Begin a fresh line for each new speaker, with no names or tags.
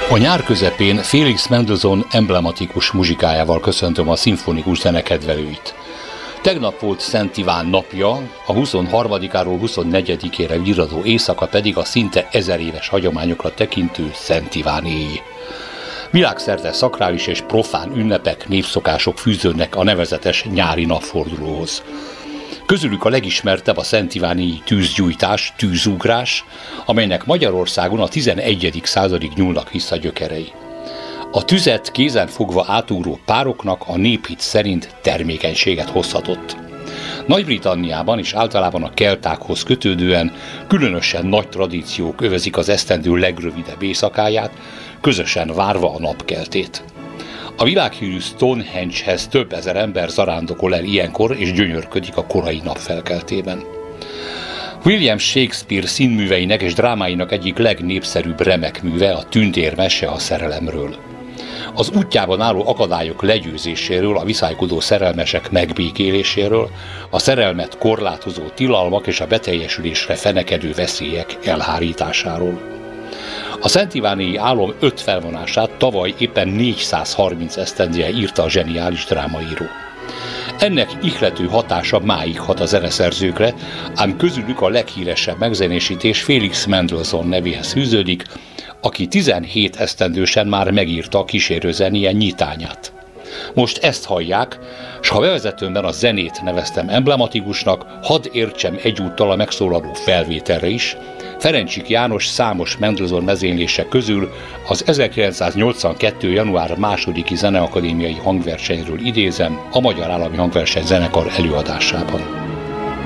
A nyár közepén Felix Mendelssohn emblematikus muzsikájával köszöntöm a szimfonikus zenekedvelőit. Tegnap volt Szent Iván napja, a 23-áról 24-ére virradó éjszaka pedig a szinte 1000 éves hagyományokra tekintő Szent Iván éj. Világszerte szakrális és profán ünnepek, népszokások fűződnek a nevezetes nyári napfordulóhoz. Közülük a legismertebb a Szent Iváni tűzgyújtás, tűzugrás, amelynek Magyarországon a 11. századig nyúlnak vissza gyökerei. A tüzet kézen fogva átugró pároknak a néphit szerint termékenységet hozhatott. Nagy-Britanniában és általában a keltákhoz kötődően különösen nagy tradíciók övezik az esztendő legrövidebb éjszakáját, közösen várva a napkeltét. A világhírű Stonehenge-hez több ezer ember zarándokol el ilyenkor és gyönyörködik a korai napfelkeltében. William Shakespeare színműveinek és drámáinak egyik legnépszerűbb remek műve a Tündérmese a szerelemről. Az útjában álló akadályok legyőzéséről, a viszálykodó szerelmesek megbékéléséről, a szerelmet korlátozó tilalmak és a beteljesülésre fenekedő veszélyek elhárításáról. A Szent Iváni álom 5 felvonását tavaly éppen 430 esztendője írta a zseniális drámaíró. Ennek ihlető hatása máig hat a zeneszerzőkre, ám közülük a leghíresebb megzenésítés Felix Mendelssohn nevéhez fűződik, aki 17 esztendősen már megírta a kísérőzenie nyitányát. Most ezt hallják, s ha bevezetőmben a zenét neveztem emblematikusnak, hadd értsem egyúttal a megszólaló felvételre is. Ferencsik János számos Mendelssohn vezénylése közül az 1982. január 2. Zeneakadémiai hangversenyről idézem a Magyar Állami Hangverseny Zenekar előadásában.